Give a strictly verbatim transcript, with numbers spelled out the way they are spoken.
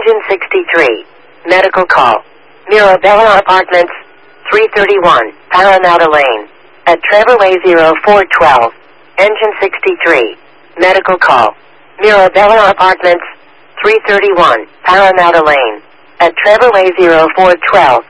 Engine sixty-three. Medical call. Mirabella Apartments, three thirty-one, Parramatta Lane. At Trevorway zero four twelve. Engine sixty-three. Medical call. Mirabella Apartments, three thirty-one, Parramatta Lane. At Trevorway zero four twelve.